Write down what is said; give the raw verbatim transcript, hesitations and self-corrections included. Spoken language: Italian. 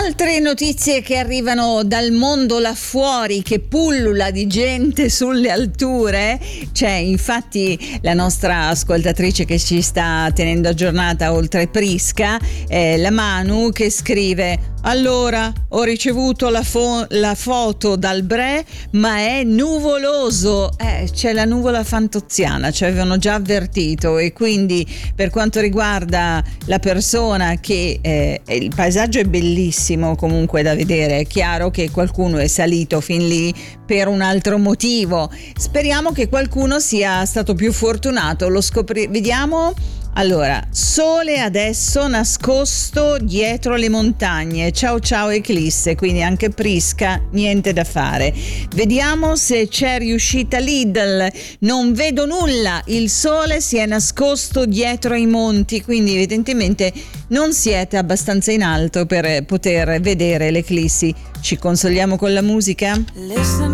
Altre notizie che arrivano dal mondo là fuori, che pullula di gente sulle alture. C'è infatti la nostra ascoltatrice che ci sta tenendo aggiornata, oltre Prisca, eh, la Manu, che scrive: allora, ho ricevuto la, fo- la foto dal Bre, ma è nuvoloso. Eh, c'è la nuvola fantoziana, ci avevano già avvertito, e quindi per quanto riguarda la persona che eh, il paesaggio è bellissimo comunque da vedere, è chiaro che qualcuno è salito fin lì per un altro motivo. Speriamo che qualcuno sia stato più fortunato, lo scopri- vediamo. Allora, sole adesso nascosto dietro le montagne, ciao ciao eclisse, quindi anche Prisca niente da fare. Vediamo se c'è riuscita Lidl, non vedo nulla, il sole si è nascosto dietro ai monti, quindi evidentemente non siete abbastanza in alto per poter vedere l'eclissi. Ci consoliamo con la musica? Listen.